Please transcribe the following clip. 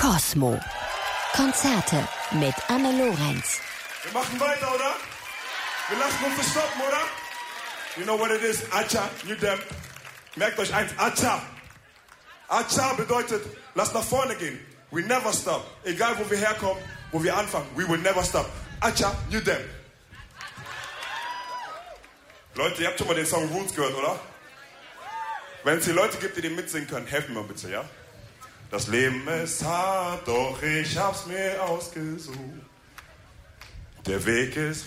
Kosmo. Konzerte mit Anne Lorenz. Wir machen weiter, oder? Wir lassen uns nicht stoppen, oder? You know what it is? Acha, you them. Merkt euch eins, Acha. Acha bedeutet, lasst nach vorne gehen. We never stop. Egal, wo wir herkommen, wo wir anfangen. We will never stop. Acha, you them. Leute, ihr habt schon mal den Song Roots gehört, oder? Wenn es hier Leute gibt, die den mitsingen können, helft mir mal bitte, ja? Das Leben ist hart, doch ich hab's mir ausgesucht. Der Weg ist